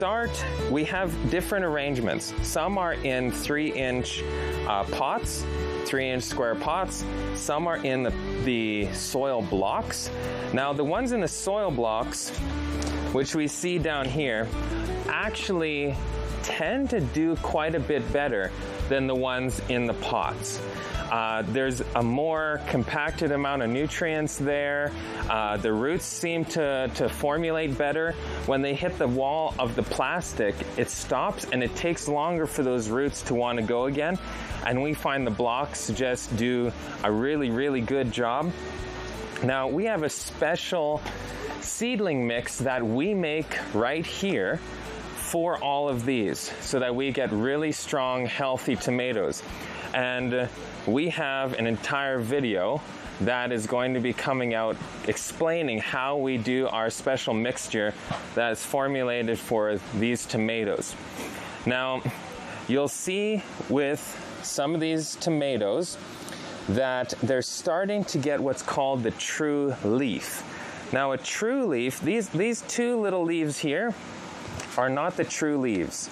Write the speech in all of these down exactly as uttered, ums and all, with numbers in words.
Start, we have different arrangements. Some are in three inch uh, pots, three inch square pots. Some are in the, the soil blocks. Now the ones in the soil blocks, which we see down here, actually tend to do quite a bit better than the ones in the pots. Uh, there's a more compacted amount of nutrients there. Uh, the roots seem to, to formulate better. When they hit the wall of the plastic, it stops and it takes longer for those roots to want to go again. And we find the blocks just do a really, really good job. Now, we have a special seedling mix that we make right here for all of these so that we get really strong, healthy tomatoes. And uh, we have an entire video that is going to be coming out explaining how we do our special mixture that is formulated for these tomatoes. Now, you'll see with some of these tomatoes that they're starting to get what's called the true leaf. Now, a true leaf, these, these two little leaves here are not the true leaves.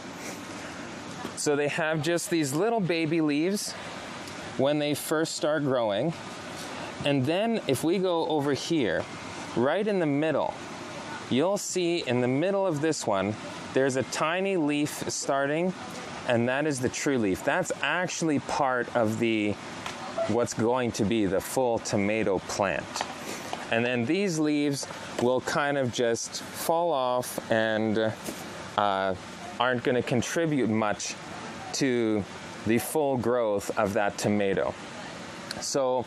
So they have just these little baby leaves when they first start growing. And then if we go over here, right in the middle, you'll see in the middle of this one, there's a tiny leaf starting, and that is the true leaf. That's actually part of the, what's going to be the full tomato plant. And then these leaves will kind of just fall off and uh, aren't going to contribute much to the full growth of that tomato. So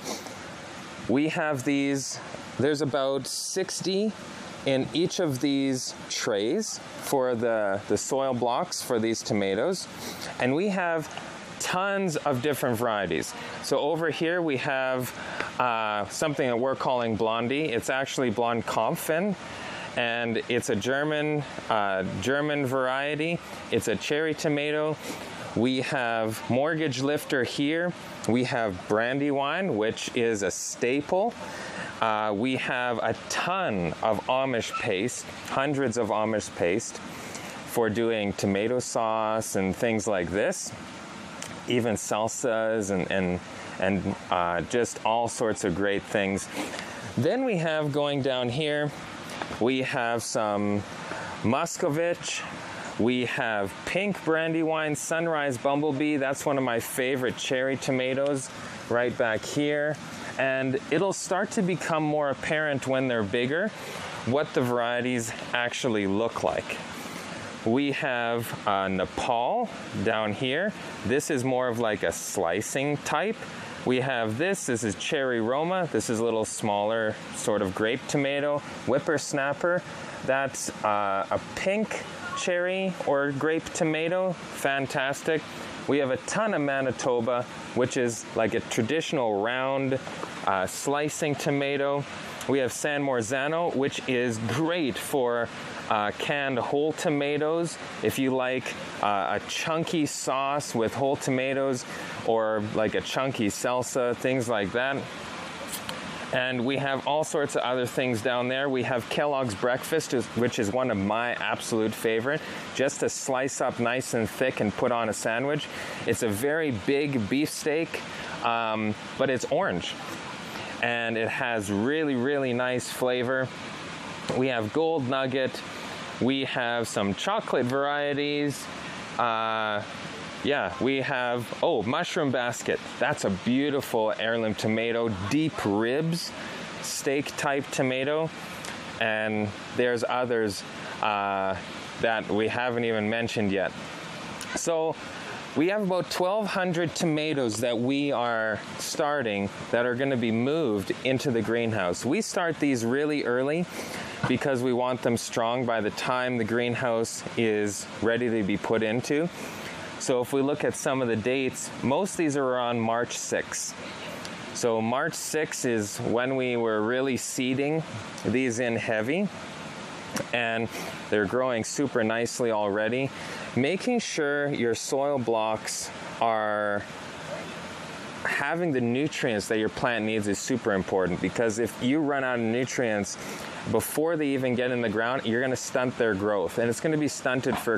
we have these, there's about sixty in each of these trays for the, the soil blocks for these tomatoes. And we have tons of different varieties. So over here we have uh, something that we're calling Blondie. It's actually Blonde Kampfen, and it's a German, uh, German variety. It's a cherry tomato. We have Mortgage Lifter here. We have Brandywine, which is a staple. Uh, we have a ton of Amish paste, hundreds of Amish paste for doing tomato sauce and things like this. Even salsas and, and, and uh, just all sorts of great things. Then we have, going down here, we have some Muscovich. We have Pink Brandywine Sunrise Bumblebee. That's one of my favorite cherry tomatoes right back here. And it'll start to become more apparent when they're bigger what the varieties actually look like. We have uh, Nepal down here. This is more of like a slicing type. We have this, this is Cherry Roma. This is a little smaller sort of grape tomato. Whippersnapper, that's uh, a pink cherry or grape tomato, fantastic. We have a ton of Manitoba, which is like a traditional round uh, slicing tomato. We have San Morzano, which is great for uh, canned whole tomatoes. If you like uh, a chunky sauce with whole tomatoes or like a chunky salsa, things like that. And we have all sorts of other things down there. We have Kellogg's Breakfast, which is one of my absolute favorite, just to slice up nice and thick and put on a sandwich. It's a very big beefsteak, um, but it's orange. And it has really, really nice flavor. We have Gold Nugget. We have some chocolate varieties. Uh, Yeah, we have, oh, Mushroom Basket. That's a beautiful heirloom tomato, deep ribs, steak type tomato. And there's others uh, that we haven't even mentioned yet. So we have about twelve hundred tomatoes that we are starting that are going to be moved into the greenhouse. We start these really early because we want them strong by the time the greenhouse is ready to be put into. So if we look at some of the dates, most of these are on March sixth. So March sixth is when we were really seeding these in heavy, and they're growing super nicely already. Making sure your soil blocks are having the nutrients that your plant needs is super important, because if you run out of nutrients before they even get in the ground, you're going to stunt their growth, and it's going to be stunted for